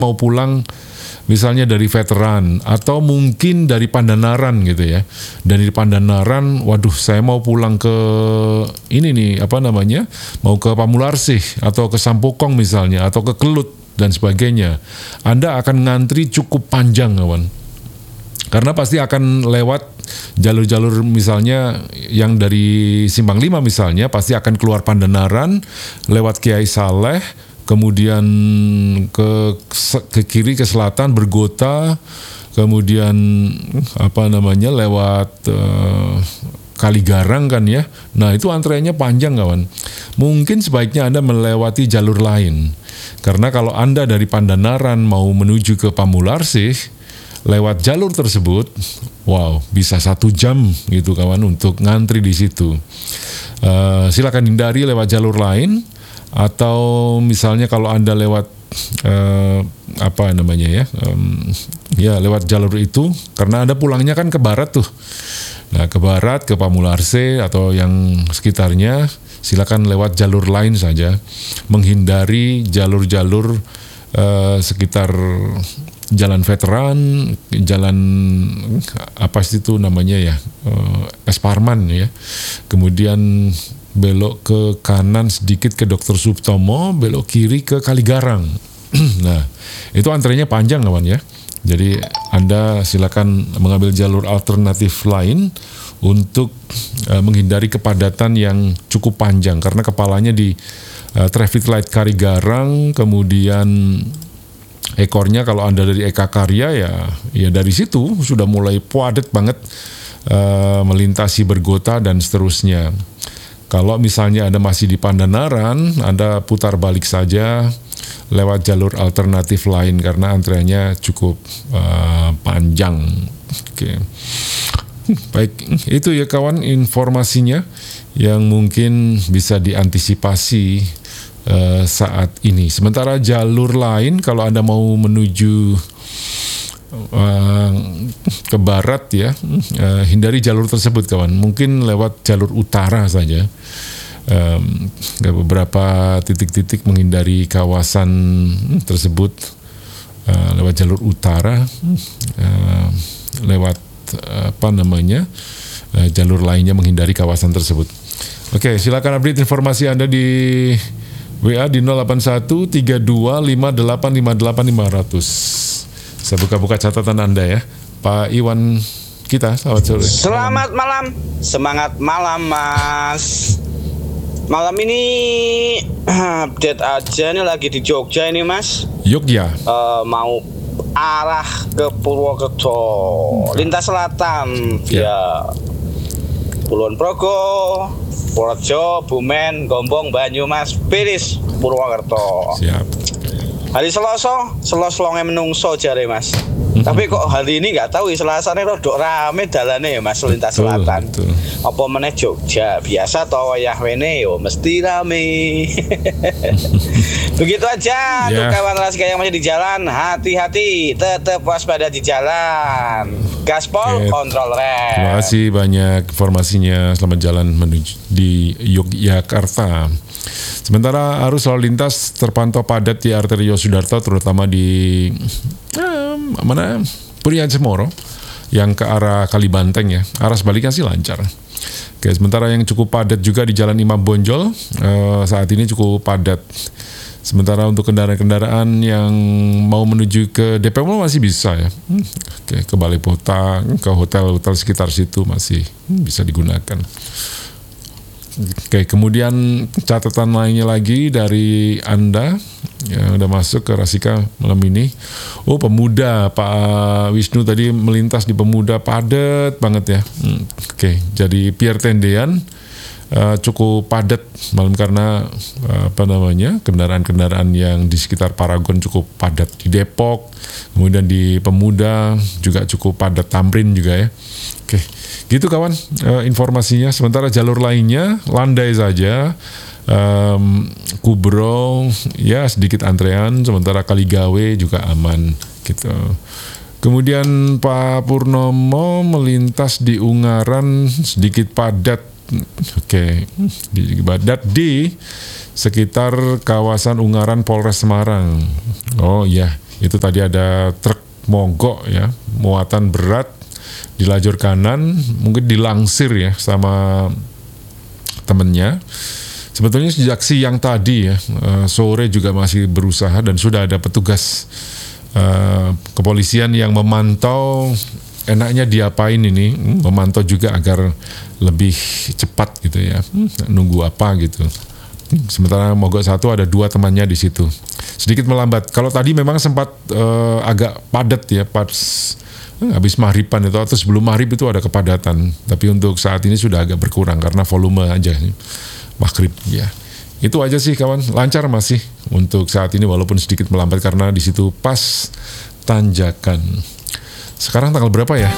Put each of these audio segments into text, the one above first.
mau pulang misalnya dari veteran atau mungkin dari Pandanaran gitu ya. Dari Pandanaran, waduh saya mau pulang ke ini nih, mau ke Pamularsih atau ke Sampokong misalnya atau ke Kelut dan sebagainya. Anda akan ngantri cukup panjang kawan. Karena pasti akan lewat jalur-jalur misalnya yang dari Simpang 5 misalnya, pasti akan keluar Pandanaran, lewat Kiai Saleh, kemudian ke kiri ke selatan Bergota, kemudian lewat Kaligarang kan ya. Nah itu antreannya panjang kawan. Mungkin sebaiknya Anda melewati jalur lain. Karena kalau Anda dari Pandanaran mau menuju ke Pamularsih, lewat jalur tersebut, wow, bisa 1 jam gitu kawan untuk ngantri di situ. Silakan hindari lewat jalur lain, atau misalnya kalau Anda lewat lewat jalur itu, karena Anda pulangnya kan ke barat tuh. Nah, ke barat, ke Pamularsih atau yang sekitarnya, silakan lewat jalur lain saja, menghindari jalur-jalur sekitar Jalan Veteran, jalan Es Parman ya. Kemudian belok ke kanan sedikit ke Dr. Sutomo, belok kiri ke Kaligarang. Nah, itu antrenya panjang kawan ya. Jadi Anda silakan mengambil jalur alternatif lain untuk menghindari kepadatan yang cukup panjang, karena kepalanya di traffic light Kaligarang, kemudian ekornya kalau Anda dari Eka Karya ya dari situ sudah mulai padat banget melintasi Bergota dan seterusnya. Kalau misalnya Anda masih di Pandanaran, Anda putar balik saja lewat jalur alternatif lain karena antreannya cukup panjang. Oke. Baik, itu ya kawan informasinya yang mungkin bisa diantisipasi saat ini. Sementara jalur lain kalau Anda mau menuju ke barat ya, hindari jalur tersebut kawan. Mungkin lewat jalur utara saja. Beberapa titik-titik menghindari kawasan tersebut lewat jalur utara, lewat jalur lainnya menghindari kawasan tersebut. Oke, silakan update informasi Anda di WA di 0813258585800. Saya buka-buka catatan Anda ya. Pak Iwan kita, selamat sore. Selamat malam. Semangat malam Mas. Malam ini update aja nih, lagi di Jogja ini Mas. Jogja. Mau arah ke Purwokerto, lintas selatan via Kulon Progo, Purworejo, Bumen, Gombong, Banyumas, Piris, Purwokerto. Siap. Hari Selasa, selonge menungso jare Mas. Tapi kok hari ini nggak tahu, Selasane rodok rame dalane ya Mas, lintas selatan. Betul. Apa meneh Jogja, biasa to wayah wene yo mesti rame. Begitu aja untuk kawan Raska yang masih di jalan, hati-hati, tetap waspada di jalan. Gaspol, kontrol rem. Terima kasih banyak informasinya. Selamat jalan menuju di Yogyakarta. Sementara arus lalu lintas terpantau padat di arteri Yosudarto, terutama di Purihan Semoro yang ke arah Kalibanteng ya. Arah sebaliknya sih lancar. Oke, sementara yang cukup padat juga di Jalan Imam Bonjol saat ini cukup padat. Sementara untuk kendaraan-kendaraan yang mau menuju ke DP Mall masih bisa ya. Oke, ke Balai Kota, ke hotel-hotel sekitar situ masih bisa digunakan. Oke, kemudian catatan lainnya lagi dari Anda yang udah masuk ke Rasika malam ini. Oh, Pemuda, Pak Wisnu tadi melintas di Pemuda padat banget ya. Oke, jadi Pier Tendean cukup padat malam karena kendaraan-kendaraan yang di sekitar Paragon cukup padat. Di Depok, kemudian di Pemuda juga cukup padat, Tamrin juga ya. Oke, gitu kawan informasinya. Sementara jalur lainnya landai saja. Kubro ya sedikit antrean, sementara Kaligawe juga aman gitu. Kemudian Pak Purnomo melintas di Ungaran sedikit padat. Oke, padat di sekitar kawasan Ungaran Polres Semarang. Oh iya, Itu tadi ada truk mogok ya, muatan berat di lajur kanan, mungkin dilangsir ya sama temennya. Sebetulnya sejak siang tadi ya, sore juga masih berusaha dan sudah ada petugas kepolisian yang memantau enaknya diapain ini, memantau juga agar lebih cepat gitu ya, nunggu apa gitu. Sementara mogok satu ada 2 temannya di situ. Sedikit melambat. Kalau tadi memang sempat agak padat ya, pas habis maghriban itu atau sebelum maghrib itu ada kepadatan. Tapi untuk saat ini sudah agak berkurang karena volume aja maghrib ya. Itu aja sih kawan, lancar masih untuk saat ini walaupun sedikit melambat karena di situ pas tanjakan. Sekarang tanggal berapa ya?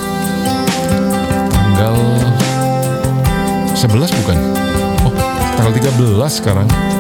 Tanggal 11 bukan? Oh, tanggal 13 sekarang.